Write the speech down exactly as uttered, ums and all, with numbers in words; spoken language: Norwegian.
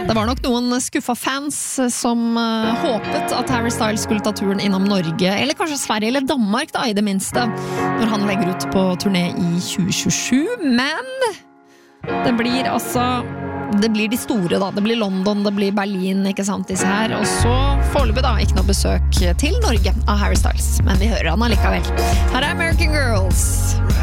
Det var nok noen skuffa fans som uh, håpet at Harry Styles skulle ta turen innom Norge, eller kanskje Sverige eller Danmark da, i det minste, når han legger ut på turné i tjue tjuesju, men det blir altså det blir de store da, det blir London, det blir Berlin, ikke sant, disse her, og så foreløpig da, ikke noe besøk til Norge av Harry Styles, men vi hører han allikevel. Her er American Girls.